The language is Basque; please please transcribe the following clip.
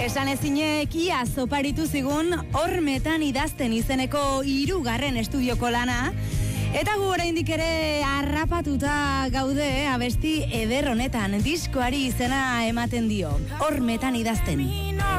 Esan ezinek ia zoparitu zigun Hormetan idazten izeneko 3. estudioko lana. Eta gu oraindik ere harrapatuta gaude abesti eder honetan, diskoari izena ematen dio. Hormetan idazten.